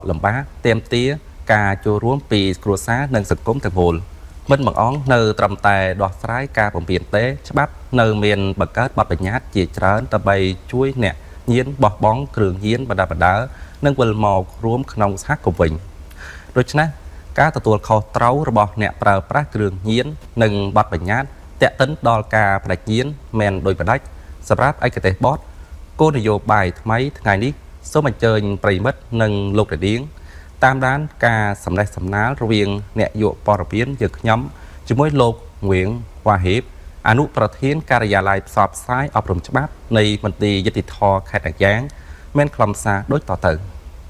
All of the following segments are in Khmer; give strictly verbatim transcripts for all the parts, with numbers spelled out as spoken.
lầm bá tem tía ca cho ruộng pì cua xá nâng sực cốm thực hồn mình bằng ón nơ trầm tài đoạt trái ca bồng biển tế bắp nơ miền bậc kết bắp bạch nhát chỉ trán tờ bay chuối nè nhiến bọt bóng cường nhiến và đá và đá nâng quần màu ruộng nông sát của mình đôi chân cá tờ tuột kho trấu rồi bọt nè prà prá cường nhiến nâng bắp bạch nhát tẹt tấn đo ca bạch nhiến men đôi bạch đách sắp ráp ai cái tệ bót cô này vô bài máy ngày ní số mình chơi bày mất nâng lục để điếng tam đán ca sầm đại sầm ná riêng nẹ dụ bò biến giật nhóm chỉ mỗi lục Nguyễn Hòa Hiệp Anu Prathien Karya lại sọp sai ở rừng chấp bắp này mình tì dịch thò khai đặc dáng men khom xa đối tỏ tử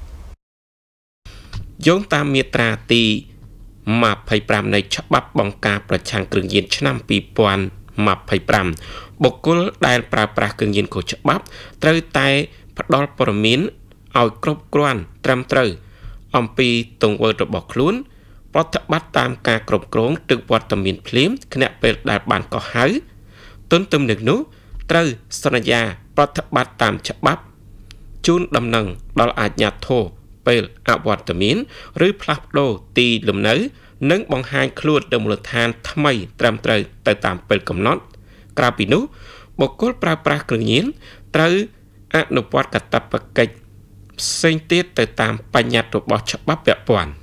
giống tam miệt tra tì mà phải pram này chấp bắp bằng caประชัง cường nhiên nămปีปอนmà phải pram បុគ្គលដែលប្រើប្រាស់គ្រឿងញៀនខុសច្បាប់ត្រូវតែផ្ដល់ព័ត៌មានឲ្យគ្រប់គ្រាន់ត្រឹមត្រូវអំពីទង្វើរបស់ខ្លួនប្រតិបត្តិតាមការគ្រប់គ្រងទឹកវត្តមានភ្លាមគណៈពេលដែលបានកោះហៅទន្ទឹមនឹងនោះត្រូវសន្យាប្រតិបត្តិតាមច្បាប់ជូនដំណឹងដល់អាជ្ញាធរពេលអវត្តមានឬផ្លាស់ប្ដូរទីលំនៅនិងបង្ហាញខ្លួនទៅមូលដ្ឋានថ្មីត្រឹមត្រូវទៅតាមពេលកំណត់ក្រៅពីនោះបុគ្គលប្រើប្រាស់គ្រឿងញៀនត្រូវអនុវត្តកាតព្វកិច្ចផ្សេងទៀតទៅតាមបញ្ញត្តិរបស់ច្បាប់ពាក់ព័ន្ធ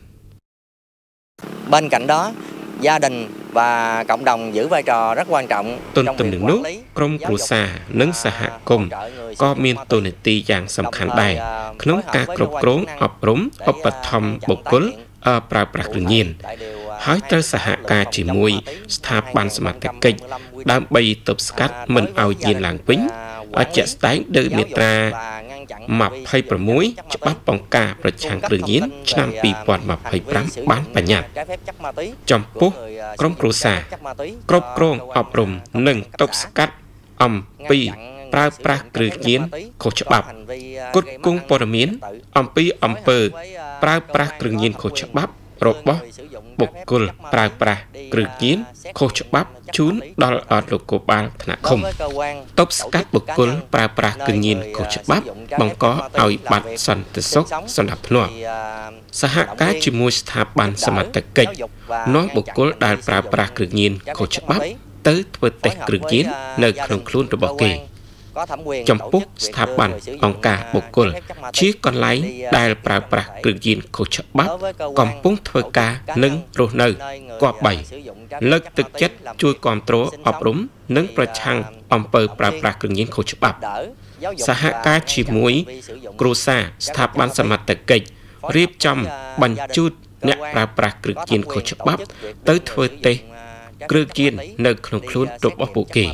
Bên cạnh đó, gia đình và cộng đồng giữ vai trò rất quan trọng ទន្ទឹមនឹងនោះក្រុមគ្រួសារនិងសហគមន៍ក៏មានតួនាទីយ៉ាងសំខាន់ដែរក្នុងការគ្រប់គ្រងអប់រំឧបត្ថម្ភបុគ្គលប្រើប្រាស់គ្រឿងញៀនហើយត្រូវសហការជាមួយស្ថាប័នសមត្ថកិច្ចដើម្បីទប់ស្កាត់មិនឲ្យញៀនឡើងវិញឲ្យជាក់ស្ដែងដោយមាត្រាម៉ាប់ยี่สิบหกច្បាប់បង្ការប្រឆាំងគ្រឿងញៀនឆ្នាំ ពីរពាន់ยี่สิบห้า បានបញ្ញត្តិចំពោះក្រុមគ្រួសារគ្រប់គ្រងអប់រំនិងទប់ស្កាត់អំពីប្រើប្រាស់គ្រឿងញៀនខុសច្បាប់គត់គង់ព័ត៌មានអំពីអំពើប្រើប្រាស់គ្រឿងញៀនខុសច្បាប់របស់បុគ្គលប្រើប្រាស់គ្រឿងញៀនខុសច្បាប់ជូនដល់អត្តលោកបាលថ្នាក់ឃុំទប់ស្កាត់បុគ្គលប្រើប្រាស់គ្រឿងញៀនខុសច្បាប់បង្កឲ្យបាត់សន្តិសុខសណ្ដាប់ធ្នាប់សហការជាមួយស្ថាប័នសមត្ថកិច្ចនាំបុគ្គលដែលប្រើប្រាស់គ្រឿងញៀនខុសច្បាប់ទៅធ្វើតេស្តគ្រឿងញៀននៅក្នុងខ្លួនរបស់គេចំពោះស្ថាប័នអង្គការបុគ្គលជាកន្លែងដែលប្រើប្រាស់គ្រឿងញៀនខុសច្បាប់កំពុងធ្វើការនិងរស់នៅគប្បីលើកទឹកចិត្តជួយគ្រប់គ្រងអប់រំនិងប្រឆាំងអំពើប្រើប្រាស់គ្រឿងញៀនខុសច្បាប់សហការជាមួយគ្រួសារស្ថាប័នសមត្ថកិច្ចរៀបចំបញ្ជូនអ្នកប្រើប្រាស់គ្រឿងញៀនខុសច្បាប់ទៅធ្វើតេស្តគ្រឿងញៀននៅក្នុងខ្លួនរបស់ពួកគេ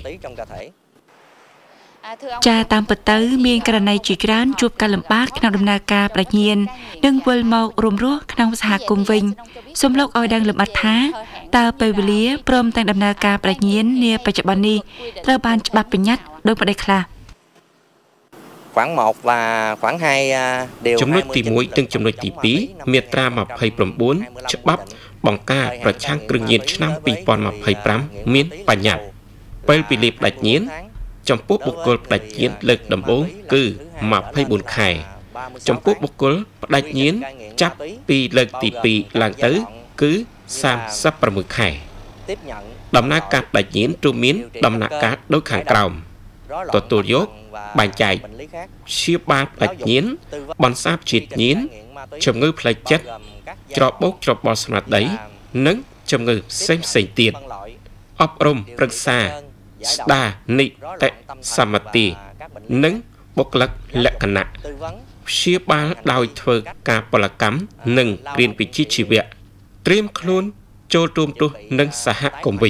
ចាតាមពិតទៅមានករណីជាច្រើនជួបការលំបាកក្នុងដំណើរការប្រាជ្ញានិងវិលមករំរស់ក្នុងសហគមន៍វិញសូមលោកឲ្យដឹងលម្អិតថាតើពេលវេលាព្រមទាំងដំណើរការប្រាជ្ញានាបច្ចុប្បន្ននេះត្រូវបានច្បាប់បញ្ញត្តិដោយប្រទេសខ្លះ khoảng một và khoảng hai điều ចំណុចទីមួយនិងចំណុចទីពីរមាត្រាยี่สิบเก้าច្បាប់បង្ការប្រឆាំងគ្រឿងញៀនឆ្នាំ ពីរពាន់ยี่สิบห้า មានបញ្ញត្តិពេលពីលីបដាច់ញៀនចំពោះបុគ្គលផ្ដាច់ញៀនលើកដំបូងគឺยี่สิบสี่ខែចំពោះបុគ្គលផ្ដាច់ញៀនចាប់ពីលើកទីពីរឡើងទៅគឺសាមសិបប្រាំមួយខែដំណើរការផ្ដាច់ញៀនរួមមានដំណាក់កាលដូចខាងក្រោមទទួលយកបែងចែកព្យាបាលផ្ដាច់ញៀនបន្សាបជាតិញៀនជំងឺផ្លូវចិត្តច្របូកច្របល់ស្មារតីនិងជំងឺផ្សេងផ្សេងទៀតអប់រំប្រឹក្សាស្ដារនីតិសម្បទានិងបុគ្គលិកលក្ខណៈព្យាបាលដោយធ្វើការពលកម្មនិងរៀនវិជ្ជាជីវៈត្រៀមខ្លួនចូលរួមទស្សន៍នឹងសហគមន៍វិញ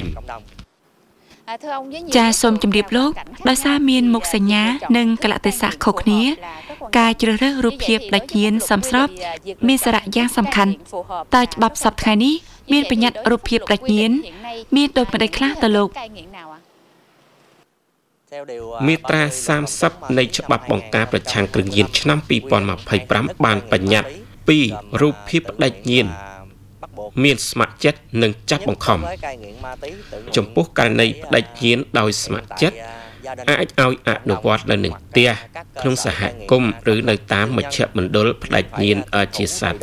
ចាសូមជម្រាបលោកដោយសារមានមុខសញ្ញានិងកលៈទេសៈខុសគ្នាការជ្រើសរើសរូបភាពដាច់ញៀនសមស្របមានសារៈយ៉ាងសំខាន់តើច្បាប់សប្តាហ៍ថ្ងៃនេះមានបញ្ញត្តិរូបភាពដាច់ញៀនមានដូចម្តេចខ្លះទៅលោកមាត្រាសាមសិបនៃច្បាប់បង្ការប្រឆាំងគ្រឿងញៀនឆ្នាំ ពីរពាន់ยี่สิบห้า បានបញ្ញត្តិពីរូបភាពផ្ដាច់ញៀនមានស្ម័គ្រចិត្តនិងចាប់បង្ខំចំពោះករណីផ្ដាច់ញៀនដោយស្ម័គ្រចិត្តអាចឲ្យអនុវត្តនៅនឹងផ្ទះក្នុងសហគមន៍ឬនៅតាមមជ្ឈមណ្ឌលផ្ដាច់ញៀនជាសា